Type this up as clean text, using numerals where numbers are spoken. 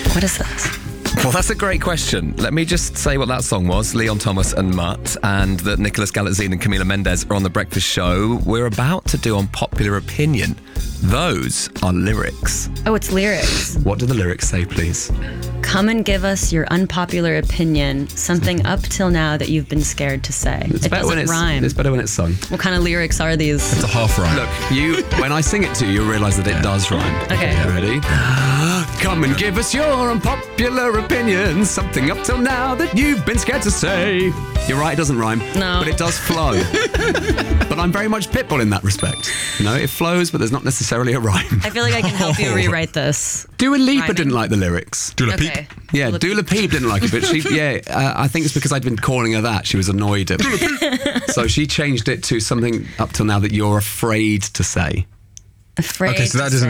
What is this? Well, that's a great question. Let me just say what that song was. Leon Thomas and Mutt, and that Nicholas Galitzine and Camila Mendes are on The Breakfast Show. We're about to do Unpopular Opinion. Those are lyrics. Oh, it's lyrics. What do the lyrics say, please? Come and give us your unpopular opinion, something up till now that you've been scared to say. It doesn't rhyme. It's better when it's sung. What kind of lyrics are these? It's a half rhyme. Look, when I sing it to you, you'll realise that it does rhyme. Okay. Ready? Come and give us your unpopular opinion, something up till now that you've been scared to say. You're right, it doesn't rhyme. No. But it does flow. But I'm very much Pitbull in that respect. You know, it flows, but there's not necessarily a rhyme. I feel like I can help you rewrite this. Dua Lipa Rhyming. didn't like the lyrics. Dula Peep. Okay. Yeah, Dua Peep didn't like it, but she, I think it's because I'd been calling her that. She was annoyed at me. So she changed it to something up till now that you're afraid to say. Afraid Okay, so that to doesn't